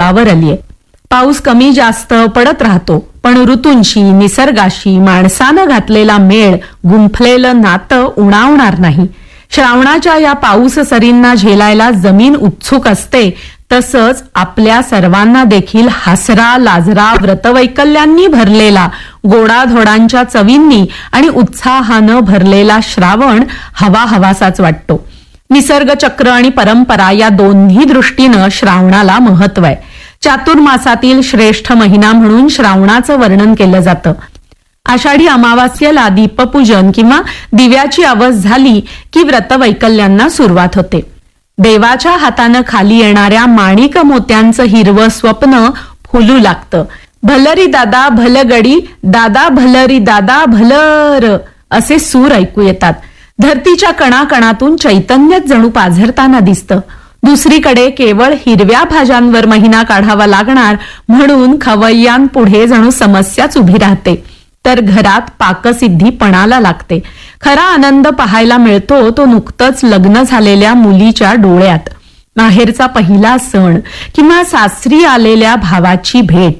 टोकावर आलीये. पाऊस कमी जास्त पडत राहतो, पण ऋतूंशी, निसर्गाशी माणसानं घातलेला मेळ, गुंफलेलं नातं उणावणार नाही. श्रावणाच्या या पाऊस सरींना झेलायला जमीन उत्सुक असते, तसंच आपल्या सर्वांना देखील हासरा लाजरा व्रतवैकल्यांनी भरलेला, गोडाधोडांच्या चवींनी आणि उत्साहानं भरलेला श्रावण हवा हवासाच वाटतो. निसर्ग चक्र आणि परंपरा या दोन्ही दृष्टीनं श्रावणाला महत्व आहे. चातुर्मासातील श्रेष्ठ महिना म्हणून श्रावणाचं वर्णन केलं जातं. आषाढी अमावास्येला दीपपूजन किंवा दिव्याची आवस झाली की व्रतवैकल्यांना सुरुवात होते. देवाच्या हातानं खाली येणाऱ्या माणिक मोत्यांचं हिरवं स्वप्न फुलू लागतं. भलरी दादा भलगडी, दादा भलरी दादा भलर असे सूर ऐकू येतात. धरतीच्या कणाकणातून चैतन्यच जणू पाझरताना दिसतं. दुसरीकडे केवळ हिरव्या भाज्यांवर महिना काढावा लागणार म्हणून खवय्यांपुढे जणू समस्याच उभी राहते. तर घरात पाकसिद्धी पणाला लागते. खरा आनंद पाहायला मिळतो तो नुकतंच लग्न झालेल्या मुलीच्या डोळ्यात. माहेरचा पहिला सण किंवा सासरी आलेल्या भावाची भेट,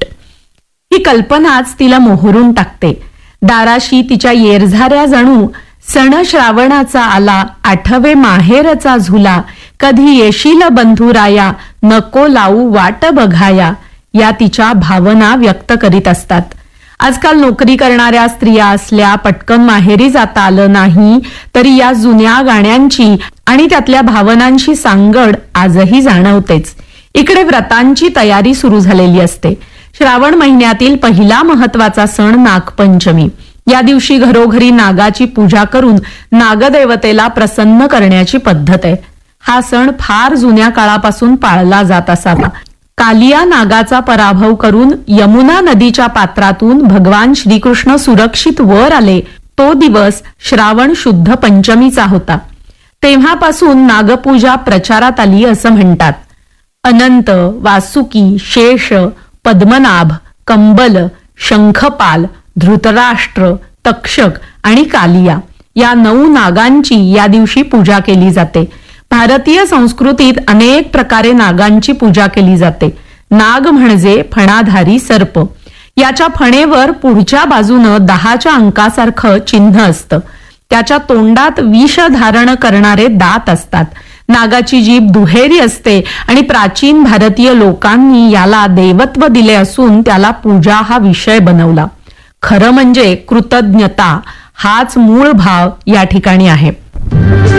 ही कल्पनाच तिला मोहरून टाकते. दाराशी तिच्या येरझाऱ्या जणू सण श्रावणाचा आला, आठवे माहेरचा झुला, कधी येशील बंधुराया, नको लावू वाट बघाया, या तिच्या भावना व्यक्त करीत असतात. आजकाल नोकरी करणाऱ्या स्त्रिया असल्या, पटकन माहेरी जाता आलं नाही तरी या जुन्या गाण्यांची आणि त्यातल्या भावनांची सांगड आजही जाणवतेच. इकडे व्रतांची तयारी सुरू झालेली असते. श्रावण महिन्यातील पहिला महत्वाचा सण नागपंचमी. या दिवशी घरोघरी नागाची पूजा करून नागदेवतेला प्रसन्न करण्याची पद्धत आहे. हा सण फार जुन्या काळापासून पाळला जात असावा. कालिया नागाचा पराभव करून यमुना नदीच्या पात्रातून भगवान श्रीकृष्ण सुरक्षित वर आले, तो दिवस श्रावण शुद्ध पंचमीचा होता. तेव्हापासून नागपूजा प्रचारात आली असं म्हणतात. अनंत, वासुकी, शेष, पद्मनाभ, कंबल, शंखपाल, धृतराष्ट्र, तक्षक आणि कालिया या 9 नागांची या दिवशी पूजा केली जाते. भारतीय संस्कृतीत अनेक प्रकारे नागांची पूजा केली जाते. नाग म्हणजे फणाधारी सर्प. याच्या फणेवर पुढच्या बाजूनं 10च्या अंकासारखं चिन्ह असतं. त्याच्या तोंडात विष धारण करणारे दात असतात. नागाची जीभ दुहेरी असते आणि प्राचीन भारतीय लोकांनी याला देवत्व दिले असून त्याला पूजा हा विषय बनवला. खरं म्हणजे कृतज्ञता हाच मूळ भाव या ठिकाणी आहे.